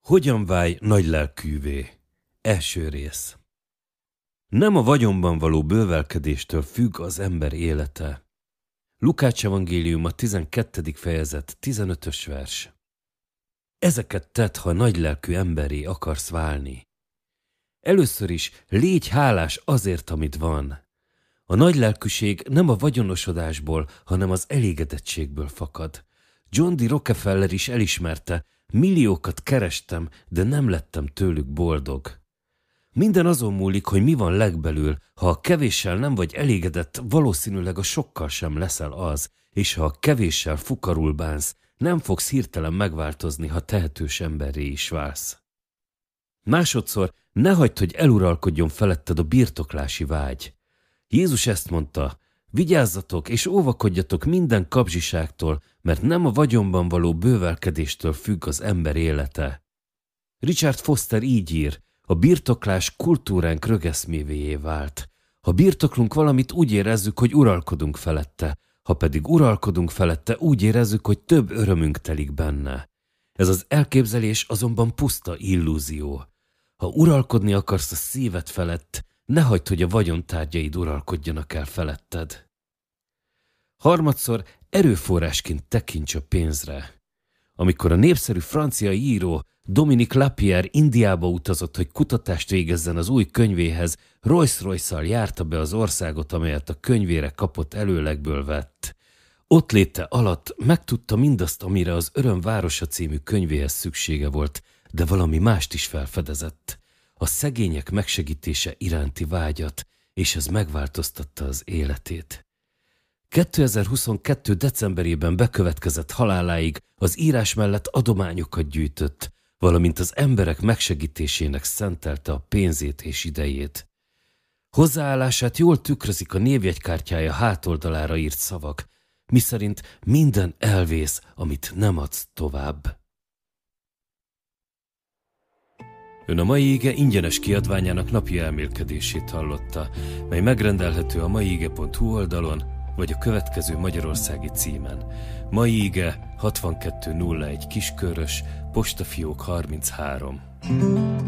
Hogyan válj nagylelkűvé? Első rész. Nem a vagyonban való bővelkedéstől függ az ember élete. Lukács evangéliuma 12. fejezet 15. vers. Ezeket tedd, ha nagylelkű emberré akarsz válni. Először is légy hálás azért, amit van. A nagylelkűség nem a vagyonosodásból, hanem az elégedettségből fakad. John D. Rockefeller is elismerte, milliókat kerestem, de nem lettem tőlük boldog. Minden azon múlik, hogy mi van legbelül. Ha a kevéssel nem vagy elégedett, valószínűleg a sokkal sem leszel az, és ha a kevéssel fukarul bánsz, nem fogsz hirtelen megváltozni, ha tehetős emberré is válsz. Másodszor, ne hagyd, hogy eluralkodjon feletted a birtoklási vágy. Jézus ezt mondta: vigyázzatok és óvakodjatok minden kapzsiságtól, mert nem a vagyonban való bővelkedéstől függ az ember élete. Richard Foster így ír: a birtoklás kultúránk rögeszmévéjé vált. Ha birtoklunk valamit, úgy érezzük, hogy uralkodunk felette, ha pedig uralkodunk felette, úgy érezzük, hogy több örömünk telik benne. Ez az elképzelés azonban puszta illúzió. Ha uralkodni akarsz a szíved felett, ne hagyd, hogy a vagyontárgyaid uralkodjanak el feletted. Harmadszor, erőforrásként tekints a pénzre. Amikor a népszerű francia író Dominique Lapierre Indiába utazott, hogy kutatást végezzen az új könyvéhez, Rolls-Royce-szal járta be az országot, amelyet a könyvére kapott előlegből vett. Ott léte alatt megtudta mindazt, amire az Öröm városa című könyvéhez szüksége volt, de valami mást is felfedezett: a szegények megsegítése iránti vágyat, és ez megváltoztatta az életét. 2022. decemberében bekövetkezett haláláig az írás mellett adományokat gyűjtött, valamint az emberek megsegítésének szentelte a pénzét és idejét. Hozzáállását jól tükrözik a névjegykártyája hátoldalára írt szavak, miszerint minden elvész, amit nem adsz tovább. Ön a Mai Ige ingyenes kiadványának napi elmélkedését hallotta, mely megrendelhető a maiige.hu oldalon, vagy a következő magyarországi címen: Mai Ige 6201 Kiskörös, postafiók 33.